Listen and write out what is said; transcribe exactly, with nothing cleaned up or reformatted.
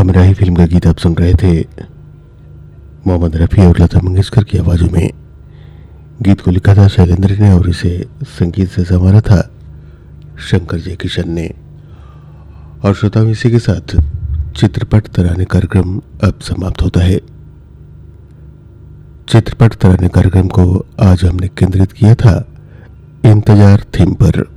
हमरा ही फिल्म का गीत आप सुन रहे थे मोहम्मद रफ़ी और लता मंगेशकर की आवाज़ों में। गीत को लिखा था शैलेंद्र ने और इसे संगीत से संवारा था शंकर जयकिशन ने। और श्रोताओं, इसी के साथ चित्रपट तराने कार्यक्रम अब समाप्त होता है। चित्रपट तराने कार्यक्रम को आज हमने केंद्रित किया था इंतजार थीम पर।